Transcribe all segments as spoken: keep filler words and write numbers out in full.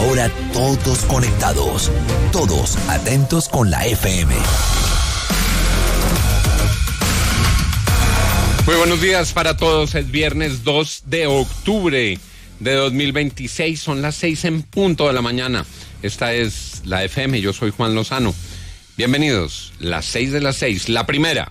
Ahora todos conectados, todos atentos con la F M. Muy buenos días para todos, es viernes dos de octubre de dos mil veintiséis, son las seis en punto de la mañana. Esta es la F M, yo soy Juan Lozano. Bienvenidos, las seis de las seis, la primera.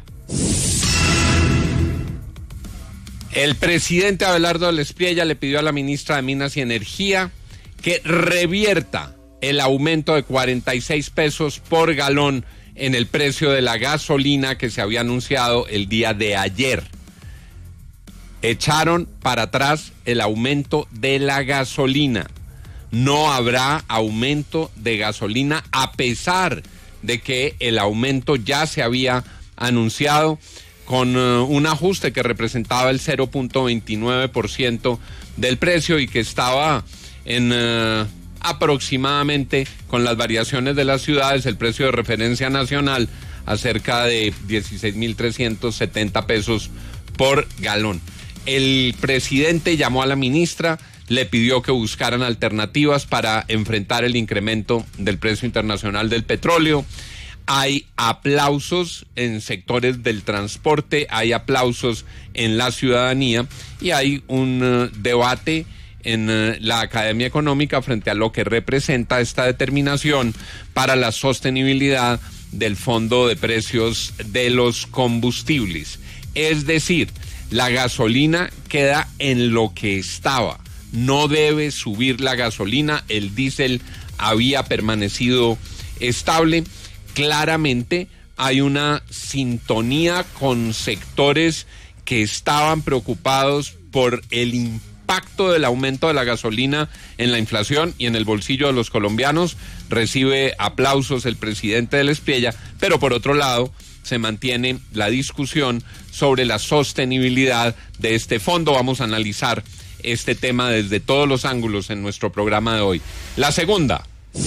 El presidente Abelardo del Espriella le pidió a la ministra de Minas y Energía que revierta el aumento de cuarenta y seis pesos por galón en el precio de la gasolina que se había anunciado el día de ayer. Echaron para atrás el aumento de la gasolina. No habrá aumento de gasolina a pesar de que el aumento ya se había anunciado con uh, un ajuste que representaba el cero punto veintinueve por ciento del precio y que estaba en uh, aproximadamente, con las variaciones de las ciudades, el precio de referencia nacional a cerca de dieciséis mil trescientos setenta pesos por galón. El presidente llamó a la ministra, le pidió que buscaran alternativas para enfrentar el incremento del precio internacional del petróleo. Hay aplausos en sectores del transporte, hay aplausos en la ciudadanía y hay un uh, debate en uh, la Academia Económica frente a lo que representa esta determinación para la sostenibilidad del Fondo de Precios de los Combustibles. Es decir, la gasolina queda en lo que estaba. No debe subir la gasolina, el diésel había permanecido estable. Claramente hay una sintonía con sectores que estaban preocupados por el impacto del aumento de la gasolina en la inflación y en el bolsillo de los colombianos. Recibe aplausos el presidente del Espriella, pero por otro lado se mantiene la discusión sobre la sostenibilidad de este fondo. Vamos a analizar este tema desde todos los ángulos en nuestro programa de hoy. La segunda.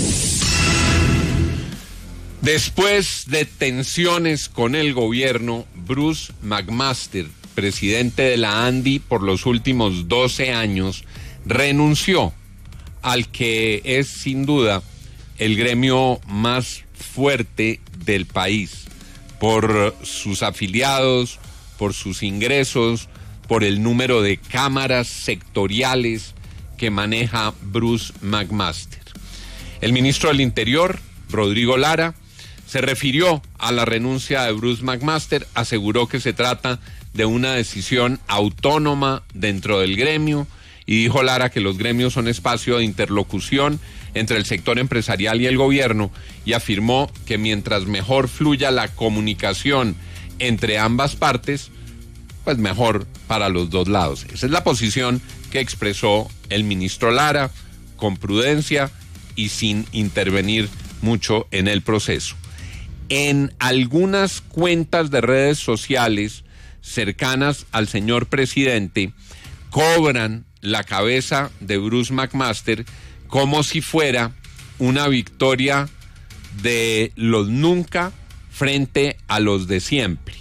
Después de tensiones con el gobierno, Bruce McMaster, presidente de la ANDI por los últimos doce años, renunció al que es sin duda el gremio más fuerte del país, por sus afiliados, por sus ingresos, por el número de cámaras sectoriales que maneja Bruce McMaster. El ministro del Interior, Rodrigo Lara, se refirió a la renuncia de Bruce McMaster, aseguró que se trata de una decisión autónoma dentro del gremio y dijo Lara que los gremios son espacio de interlocución entre el sector empresarial y el gobierno y afirmó que mientras mejor fluya la comunicación entre ambas partes, pues mejor para los dos lados. Esa es la posición que expresó el ministro Lara, con prudencia y sin intervenir mucho en el proceso. En algunas cuentas de redes sociales cercanas al señor presidente, cobran la cabeza de Bruce McMaster como si fuera una victoria de los nunca frente a los de siempre.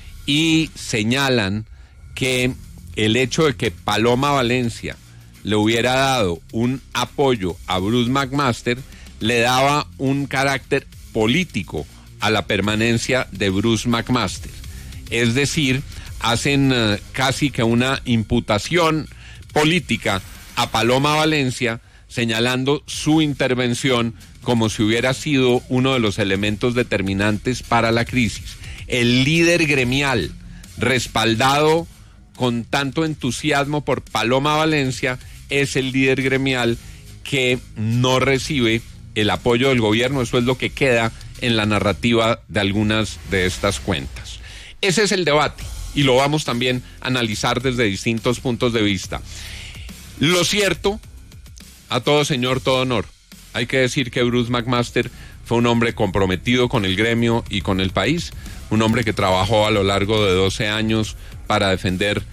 Y señalan que el hecho de que Paloma Valencia le hubiera dado un apoyo a Bruce McMaster le daba un carácter político a la permanencia de Bruce McMaster. Es decir, hacen uh, casi que una imputación política a Paloma Valencia, señalando su intervención como si hubiera sido uno de los elementos determinantes para la crisis. El líder gremial, respaldado con tanto entusiasmo por Paloma Valencia, es el líder gremial que no recibe el apoyo del gobierno. Eso es lo que queda en la narrativa de algunas de estas cuentas. Ese es el debate y lo vamos también a analizar desde distintos puntos de vista. Lo cierto, a todo señor, todo honor. Hay que decir que Bruce McMaster fue un hombre comprometido con el gremio y con el país, un hombre que trabajó a lo largo de doce años para defender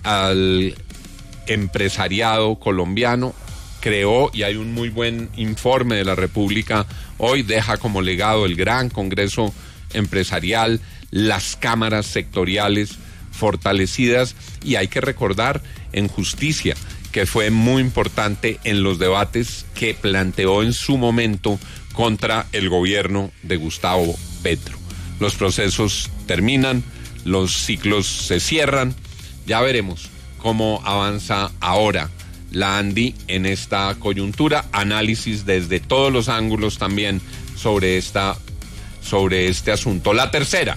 al empresariado colombiano, creó, y hay un muy buen informe de la República hoy, deja como legado el gran Congreso Empresarial, las cámaras sectoriales fortalecidas, y hay que recordar en justicia que fue muy importante en los debates que planteó en su momento contra el gobierno de Gustavo Petro. Los procesos terminan, los ciclos se cierran, ya veremos cómo avanza ahora la ANDI en esta coyuntura, análisis desde todos los ángulos también sobre esta, sobre este asunto. La tercera.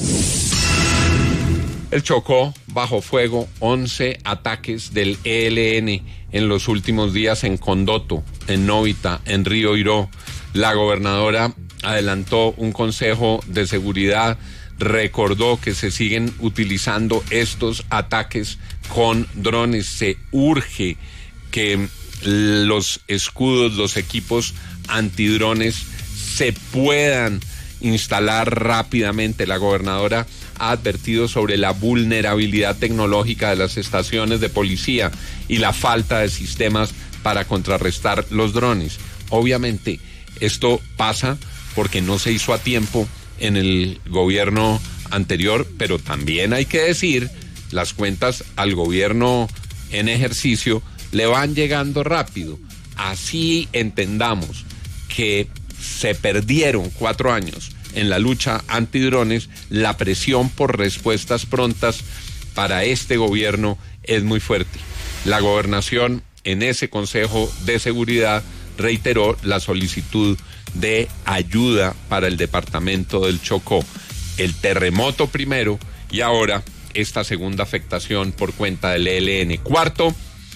El Chocó bajo fuego, once ataques del E L N en los últimos días en Condoto, en Novita, en Río Iró. La gobernadora adelantó un consejo de seguridad, recordó que se siguen utilizando estos ataques con drones. Se urge que los escudos, los equipos antidrones se puedan instalar rápidamente. La gobernadora ha advertido sobre la vulnerabilidad tecnológica de las estaciones de policía y la falta de sistemas para contrarrestar los drones. Obviamente, esto pasa porque no se hizo a tiempo en el gobierno anterior, pero también hay que decir, las cuentas al gobierno en ejercicio le van llegando rápido. Así entendamos que se perdieron cuatro años en la lucha antidrones, la presión por respuestas prontas para este gobierno es muy fuerte. La gobernación en ese Consejo de Seguridad reiteró la solicitud de ayuda para el departamento del Chocó. El terremoto primero y ahora esta segunda afectación por cuenta del E L N. Cuarto,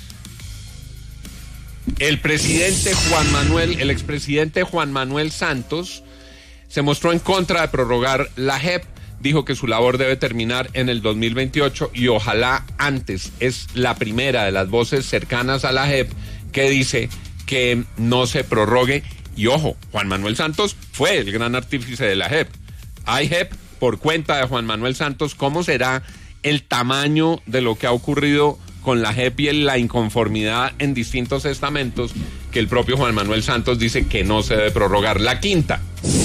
el presidente Juan Manuel, el expresidente Juan Manuel Santos se mostró en contra de prorrogar la J E P, dijo que su labor debe terminar en el dos mil veintiocho y ojalá antes. Es la primera de las voces cercanas a la J E P que dice que no se prorrogue. Y ojo, Juan Manuel Santos fue el gran artífice de la J E P. Hay J E P por cuenta de Juan Manuel Santos. ¿Cómo será el tamaño de lo que ha ocurrido con la J E P y la inconformidad en distintos estamentos que el propio Juan Manuel Santos dice que no se debe prorrogar? La quinta.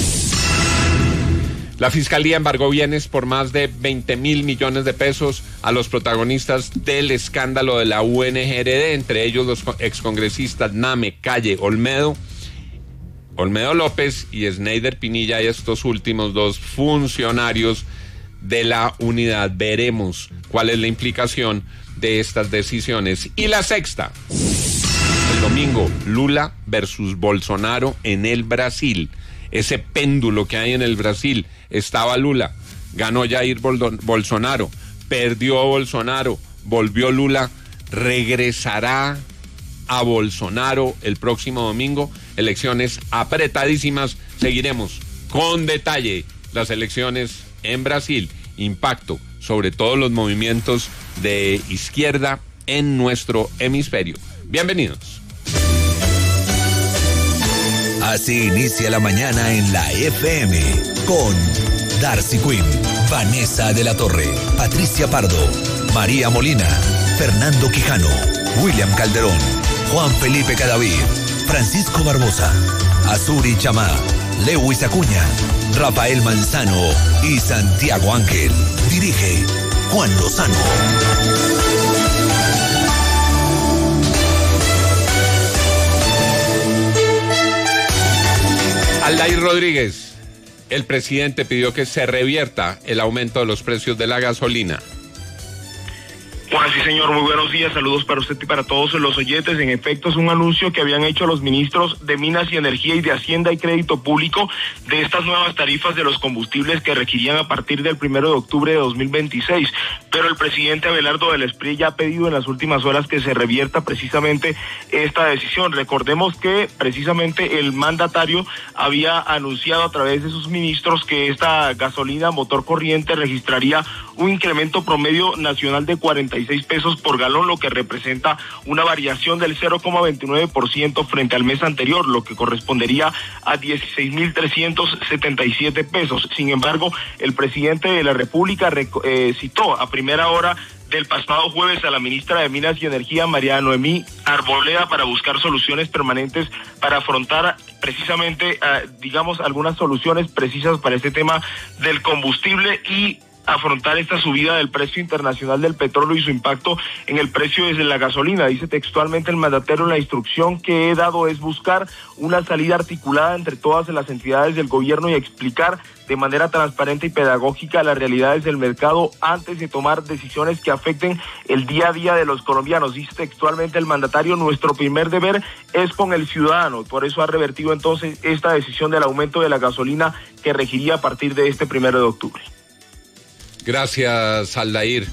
La Fiscalía embargó bienes por más de veinte mil millones de pesos a los protagonistas del escándalo de la U N G R D, entre ellos los excongresistas Name, Calle, Olmedo, Olmedo López y Sneider Pinilla, y estos últimos dos funcionarios de la unidad. Veremos cuál es la implicación de estas decisiones. Y la sexta, el domingo, Lula versus Bolsonaro en el Brasil. Ese péndulo que hay en el Brasil. Estaba Lula, ganó Jair Bolsonaro, perdió Bolsonaro, volvió Lula, regresará a Bolsonaro el próximo domingo. Elecciones apretadísimas. Seguiremos con detalle las elecciones en Brasil, impacto sobre todos los movimientos de izquierda en nuestro hemisferio. Bienvenidos. Así inicia la mañana en la F M con Darcy Quinn, Vanessa de la Torre, Patricia Pardo, María Molina, Fernando Quijano, William Calderón, Juan Felipe Cadavid, Francisco Barbosa, Azuri Chamá, Lewis Acuña, Rafael Manzano y Santiago Ángel. Dirige Juan Lozano. Aldair Rodríguez, el presidente pidió que se revierta el aumento de los precios de la gasolina. Juan, sí señor, muy buenos días, saludos para usted y para todos los oyentes. En efecto, es un anuncio que habían hecho los ministros de Minas y Energía y de Hacienda y Crédito Público de estas nuevas tarifas de los combustibles que requerían a partir del primero de octubre de dos mil veintiséis. Pero el presidente Abelardo del Esprit ya ha pedido en las últimas horas que se revierta precisamente esta decisión. Recordemos que precisamente el mandatario había anunciado a través de sus ministros que esta gasolina motor corriente registraría un incremento promedio nacional de cuarenta y seis pesos por galón, lo que representa una variación del cero coma veintinueve por ciento frente al mes anterior, lo que correspondería a dieciséis mil trescientos setenta y siete pesos. Sin embargo, el presidente de la República eh, citó a primera hora del pasado jueves a la ministra de Minas y Energía, María Noemí Arboleda, para buscar soluciones permanentes para afrontar precisamente, uh, digamos, algunas soluciones precisas para este tema del combustible y afrontar esta subida del precio internacional del petróleo y su impacto en el precio de la gasolina. Dice textualmente el mandatario: la instrucción que he dado es buscar una salida articulada entre todas las entidades del gobierno y explicar de manera transparente y pedagógica las realidades del mercado antes de tomar decisiones que afecten el día a día de los colombianos. Dice textualmente el mandatario: nuestro primer deber es con el ciudadano. Por eso ha revertido entonces esta decisión del aumento de la gasolina que regiría a partir de este primero de octubre. Gracias, Aldair.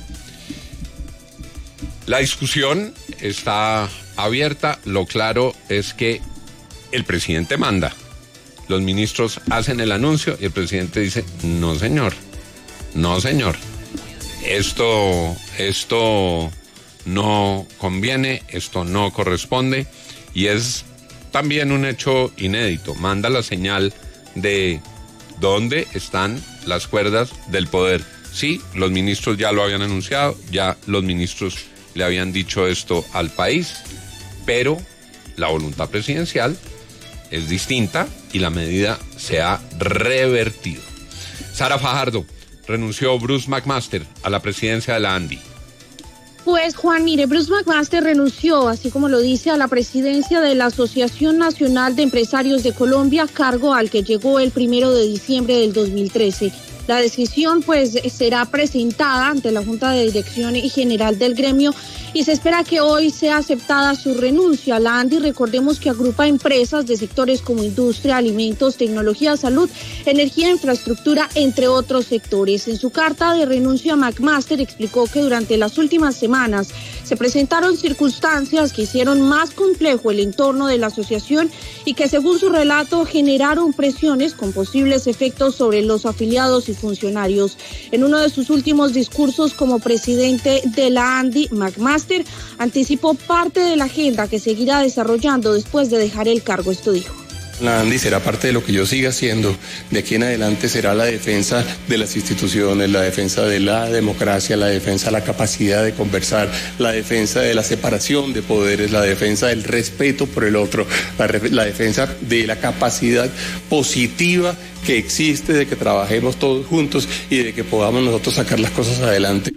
La discusión está abierta. Lo claro es que el presidente manda. Los ministros hacen el anuncio y el presidente dice: no, señor, no, señor. Esto, esto no conviene, esto no corresponde, y es también un hecho inédito. Manda la señal de dónde están las cuerdas del poder. Sí, los ministros ya lo habían anunciado, ya los ministros le habían dicho esto al país, pero la voluntad presidencial es distinta y la medida se ha revertido. Sara Fajardo, renunció Bruce McMaster a la presidencia de la ANDI. Pues Juan, mire, Bruce McMaster renunció, así como lo dice, a la presidencia de la Asociación Nacional de Empresarios de Colombia, cargo al que llegó el primero de diciembre del dos mil trece. La decisión pues será presentada ante la Junta de Dirección General del gremio y se espera que hoy sea aceptada su renuncia. La ANDI, recordemos que agrupa empresas de sectores como industria, alimentos, tecnología, salud, energía, infraestructura, entre otros sectores. En su carta de renuncia, McMaster explicó que durante las últimas semanas se presentaron circunstancias que hicieron más complejo el entorno de la asociación y que, según su relato, generaron presiones con posibles efectos sobre los afiliados y funcionarios. En uno de sus últimos discursos como presidente de la ANDI, McMaster anticipó parte de la agenda que seguirá desarrollando después de dejar el cargo. Esto dijo: la ANDI será parte de lo que yo siga haciendo. De aquí en adelante será la defensa de las instituciones, la defensa de la democracia, la defensa de la capacidad de conversar, la defensa de la separación de poderes, la defensa del respeto por el otro, la, la defensa de la capacidad positiva que existe de que trabajemos todos juntos y de que podamos nosotros sacar las cosas adelante.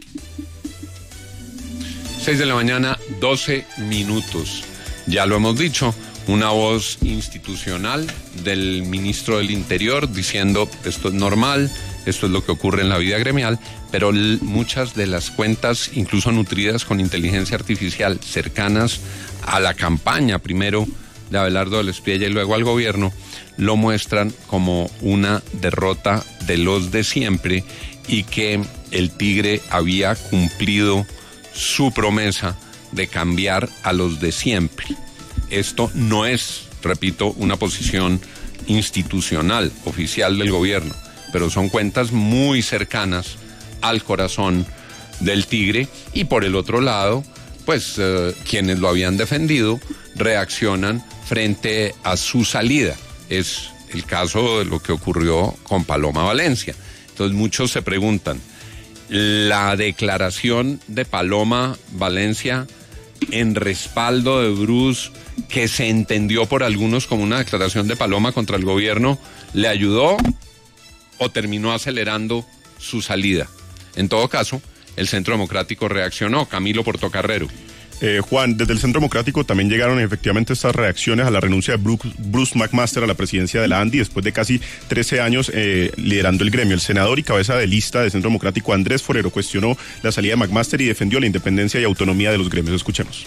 seis de la mañana, doce minutos. Ya lo hemos dicho. Una voz institucional del ministro del Interior diciendo: esto es normal, esto es lo que ocurre en la vida gremial, pero l- muchas de las cuentas, incluso nutridas con inteligencia artificial, cercanas a la campaña, primero de Abelardo del Espriella y luego al gobierno, lo muestran como una derrota de los de siempre y que el Tigre había cumplido su promesa de cambiar a los de siempre. Esto no es, repito, una posición institucional, oficial del gobierno, pero son cuentas muy cercanas al corazón del Tigre, y por el otro lado, pues eh, quienes lo habían defendido reaccionan frente a su salida. Es el caso de lo que ocurrió con Paloma Valencia. Entonces muchos se preguntan, ¿la declaración de Paloma Valencia en respaldo de Bruce, que se entendió por algunos como una declaración de Paloma contra el gobierno, le ayudó o terminó acelerando su salida? En todo caso, el Centro Democrático reaccionó. Camilo Portocarrero. Eh, Juan, desde el Centro Democrático también llegaron efectivamente estas reacciones a la renuncia de Bruce, Bruce McMaster a la presidencia de la ANDI después de casi trece años eh, liderando el gremio. El senador y cabeza de lista del Centro Democrático, Andrés Forero, cuestionó la salida de McMaster y defendió la independencia y autonomía de los gremios. Escuchemos.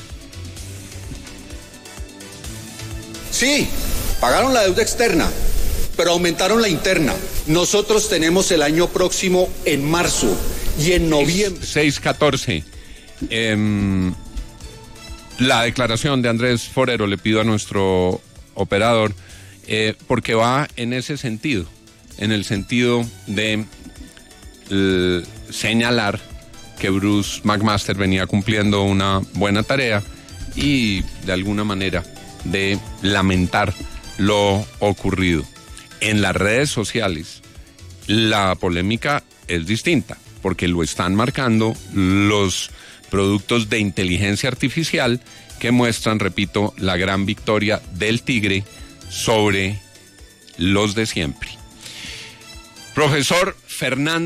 Sí, pagaron la deuda externa, pero aumentaron la interna. Nosotros tenemos el año próximo en marzo y en noviembre. seis catorce. Eh, la declaración de Andrés Forero, le pido a nuestro operador, eh, porque va en ese sentido, en el sentido de eh, señalar que Bruce McMaster venía cumpliendo una buena tarea y de alguna manera de lamentar lo ocurrido. En las redes sociales la polémica es distinta, porque lo están marcando los productos de inteligencia artificial que muestran, repito, la gran victoria del Tigre sobre los de siempre. Profesor Fernando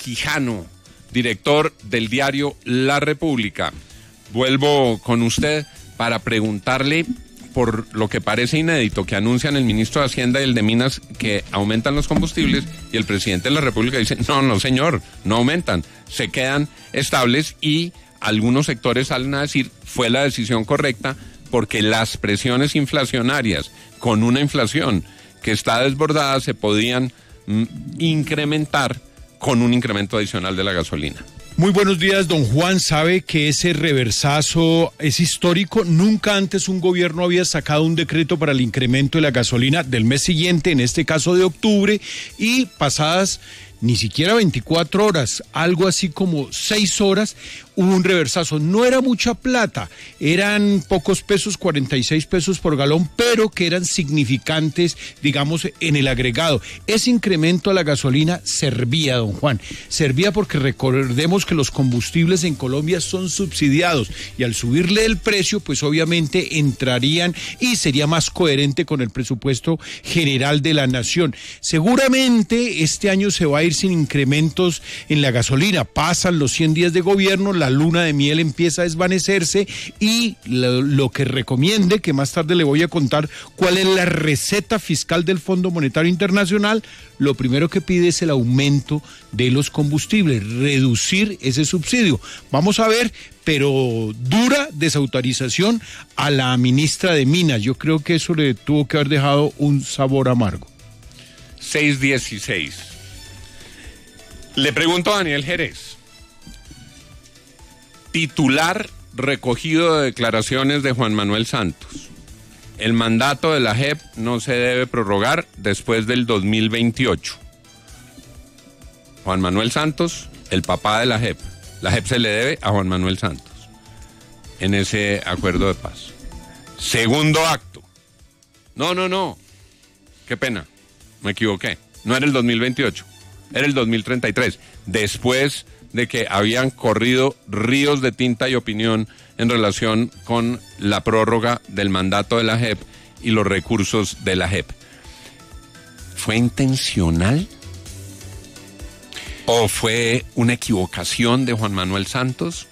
Quijano, director del diario La República. Vuelvo con usted para preguntarle por lo que parece inédito, que anuncian el ministro de Hacienda y el de Minas que aumentan los combustibles y el presidente de la República dice, no, no señor, no aumentan, se quedan estables, y algunos sectores salen a decir, fue la decisión correcta porque las presiones inflacionarias con una inflación que está desbordada se podían mm, incrementar con un incremento adicional de la gasolina. Muy buenos días, don Juan. Sabe que ese reversazo es histórico. Nunca antes un gobierno había sacado un decreto para el incremento de la gasolina del mes siguiente, en este caso de octubre, y pasadas ni siquiera veinticuatro horas, algo así como seis horas, hubo un reversazo. No era mucha plata, eran pocos pesos, cuarenta y seis pesos por galón, pero que eran significantes, digamos, en el agregado. Ese incremento a la gasolina servía, don Juan, servía porque recordemos que los combustibles en Colombia son subsidiados y al subirle el precio, pues obviamente entrarían y sería más coherente con el presupuesto general de la nación. Seguramente este año se va a ir sin incrementos en la gasolina. Pasan los cien días de gobierno, la luna de miel empieza a desvanecerse y lo, lo que recomiende, que más tarde le voy a contar cuál es la receta fiscal del Fondo Monetario Internacional, lo primero que pide es el aumento de los combustibles, reducir ese subsidio. Vamos a ver, pero dura desautorización a la ministra de Minas. Yo creo que eso le tuvo que haber dejado un sabor amargo. seis dieciséis. Le pregunto a Daniel Jerez, titular recogido de declaraciones de Juan Manuel Santos. El mandato de la J E P no se debe prorrogar después del dos mil veintiocho. Juan Manuel Santos, el papá de la J E P. La J E P se le debe a Juan Manuel Santos en ese acuerdo de paz. Segundo acto. No, no, no. Qué pena. Me equivoqué. No era el dos mil veintiocho. Era el dos mil treinta y tres, después de que habían corrido ríos de tinta y opinión en relación con la prórroga del mandato de la J E P y los recursos de la J E P. ¿Fue intencional? ¿O fue una equivocación de Juan Manuel Santos?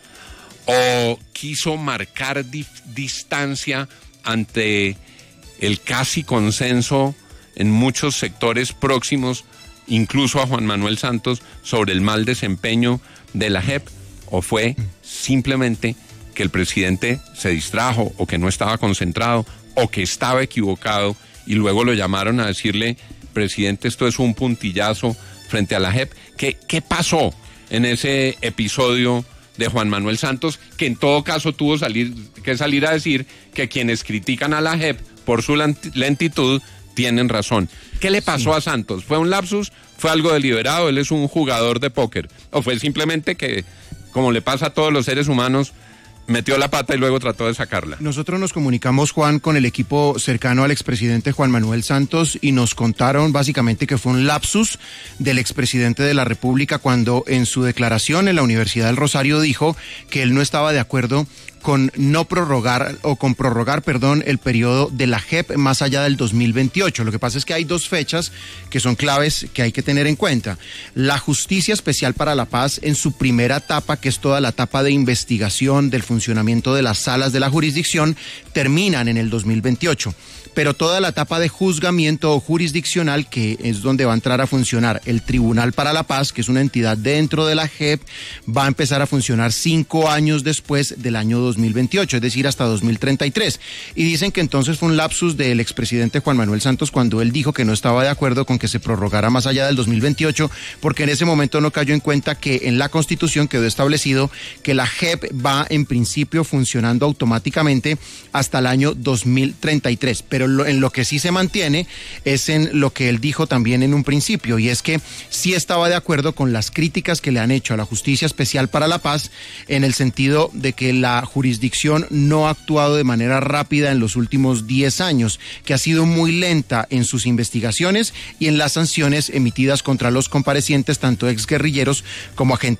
¿O quiso marcar di- distancia ante el casi consenso en muchos sectores próximos, incluso a Juan Manuel Santos, sobre el mal desempeño de la J E P? ¿O fue simplemente que el presidente se distrajo, o que no estaba concentrado, o que estaba equivocado y luego lo llamaron a decirle, presidente, esto es un puntillazo frente a la J E P? ¿Qué, qué pasó en ese episodio de Juan Manuel Santos, que en todo caso tuvo salir, que salir a decir que quienes critican a la J E P por su lentitud tienen razón? ¿Qué le pasó sí. a Santos? ¿Fue un lapsus? ¿Fue algo deliberado? ¿Él es un jugador de póker? ¿O fue simplemente que, como le pasa a todos los seres humanos, metió la pata y luego trató de sacarla? Nosotros nos comunicamos, Juan, con el equipo cercano al expresidente Juan Manuel Santos y nos contaron básicamente que fue un lapsus del expresidente de la República cuando en su declaración en la Universidad del Rosario dijo que él no estaba de acuerdo con no prorrogar o con prorrogar, perdón, el periodo de la J E P más allá del dos mil veintiocho. Lo que pasa es que hay dos fechas que son claves que hay que tener en cuenta. La Justicia Especial para la Paz, en su primera etapa, que es toda la etapa de investigación del funcionamiento de las salas de la jurisdicción, terminan en el dos mil veintiocho. Pero toda la etapa de juzgamiento o jurisdiccional, que es donde va a entrar a funcionar el Tribunal para la Paz, que es una entidad dentro de la J E P, va a empezar a funcionar cinco años después del año dos mil veintiocho, es decir, hasta dos mil treinta y tres. Y dicen que entonces fue un lapsus del expresidente Juan Manuel Santos cuando él dijo que no estaba de acuerdo con que se prorrogara más allá del dos mil veintiocho, porque en ese momento no cayó en cuenta que en la Constitución quedó establecido que la J E P va en principio funcionando automáticamente hasta el año dos mil treinta y tres. Pero Pero lo, en lo que sí se mantiene es en lo que él dijo también en un principio, y es que sí estaba de acuerdo con las críticas que le han hecho a la Justicia Especial para la Paz, en el sentido de que la jurisdicción no ha actuado de manera rápida en los últimos diez años, que ha sido muy lenta en sus investigaciones y en las sanciones emitidas contra los comparecientes, tanto exguerrilleros como agentes